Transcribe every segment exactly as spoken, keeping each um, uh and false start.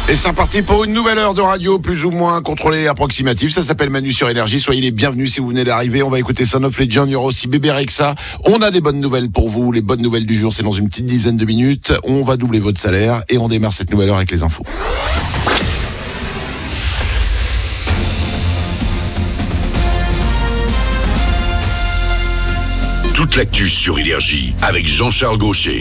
Et c'est reparti pour une nouvelle heure de radio plus ou moins contrôlée et approximative. Ça s'appelle Manu sur Énergie. Soyez les bienvenus si vous venez d'arriver. On va écouter Son of Legend. Il y aura aussi Bébé Rexha. On a des bonnes nouvelles pour vous. Les bonnes nouvelles du jour, c'est dans une petite dizaine de minutes. On va doubler votre salaire et on démarre cette nouvelle heure avec les infos. Toute l'actu sur Énergie avec Jean-Charles Gaucher.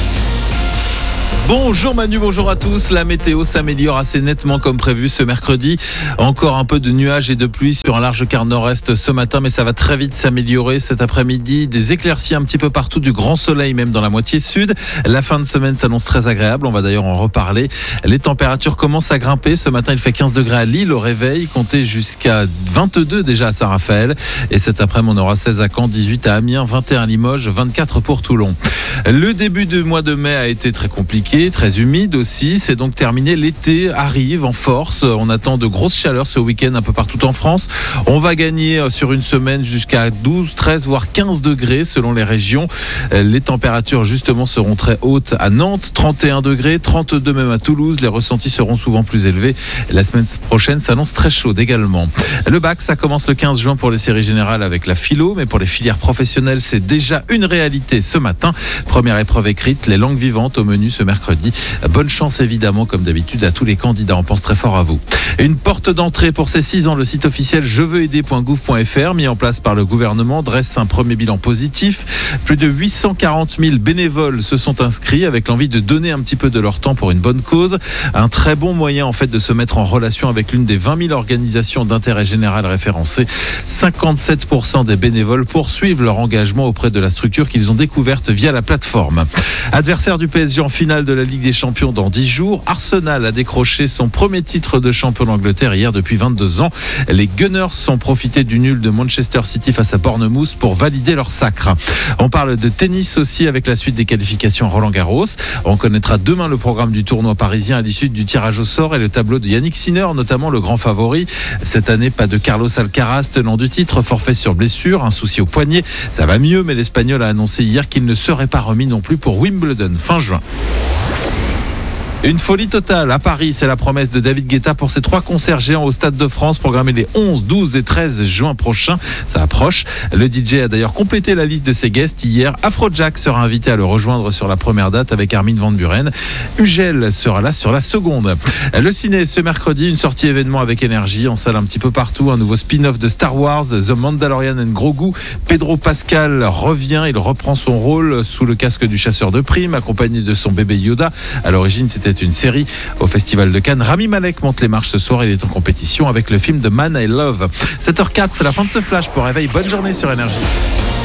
Bonjour Manu, bonjour à tous. La météo s'améliore assez nettement comme prévu ce mercredi. Encore un peu de nuages et de pluie sur un large quart nord-est ce matin, mais ça va très vite s'améliorer cet après-midi. Des éclaircies un petit peu partout, du grand soleil même dans la moitié sud. La fin de semaine s'annonce très agréable, on va d'ailleurs en reparler. Les températures commencent à grimper. Ce matin, il fait quinze degrés à Lille au réveil, comptez jusqu'à vingt-deux déjà à Saint-Raphaël. Et cet après-midi, on aura seize à Caen, dix-huit à Amiens, vingt et un à Limoges, vingt-quatre pour Toulon. Le début du mois de mai a été très compliqué, très humide aussi. C'est donc terminé. L'été arrive en force. On attend de grosses chaleurs ce week-end un peu partout en France. On va gagner sur une semaine jusqu'à douze, treize, voire quinze degrés selon les régions. Les températures justement seront très hautes à Nantes, trente et un degrés, trente-deux même à Toulouse. Les ressentis seront souvent plus élevés. La semaine prochaine s'annonce très chaude également. Le bac, ça commence le quinze juin pour les séries générales avec la philo, mais pour les filières professionnelles, c'est déjà une réalité ce matin. Première épreuve écrite, les langues vivantes au menu ce mercredi. Bonne chance évidemment comme d'habitude à tous les candidats, on pense très fort à vous. Une porte d'entrée pour ces six ans, le site officiel je veux aider point gouv point f r mis en place par le gouvernement dresse un premier bilan positif. Plus de huit cent quarante mille bénévoles se sont inscrits avec l'envie de donner un petit peu de leur temps pour une bonne cause. Un très bon moyen en fait de se mettre en relation avec l'une des vingt mille organisations d'intérêt général référencées. cinquante-sept pour cent des bénévoles poursuivent leur engagement auprès de la structure qu'ils ont découverte via la plateforme. Adversaire du P S G en finale de la Ligue des Champions dans dix jours, Arsenal a décroché son premier titre de champion d'Angleterre hier depuis vingt-deux ans. Les Gunners ont profité du nul de Manchester City face à Bournemouth pour valider leur sacre. On parle de tennis aussi avec la suite des qualifications à Roland-Garros. On connaîtra demain le programme du tournoi parisien à l'issue du tirage au sort et le tableau de Yannick Sinner, notamment le grand favori. Cette année, pas de Carlos Alcaraz, tenant du titre, forfait sur blessure, un souci au poignet. Ça va mieux, mais l'Espagnol a annoncé hier qu'il ne serait pas remis non plus pour Wimbledon fin juin. Une folie totale à Paris, c'est la promesse de David Guetta pour ses trois concerts géants au Stade de France programmés les onze, douze et treize juin prochains. Ça approche. Le D J a d'ailleurs complété la liste de ses guests hier. Afrojack sera invité à le rejoindre sur la première date avec Armin van Buuren. Ugel sera là sur la seconde. Le ciné ce mercredi, une sortie événement avec énergie en salle un petit peu partout. Un nouveau spin-off de Star Wars, The Mandalorian and Grogu. Pedro Pascal revient, il reprend son rôle sous le casque du chasseur de primes, accompagné de son bébé Yoda. À l'origine, c'était une série au Festival de Cannes. Rami Malek monte les marches ce soir. Il est en compétition avec le film The Man I Love. sept heures zéro quatre, c'est la fin de ce flash. Pour réveil, bonne journée sur Énergie.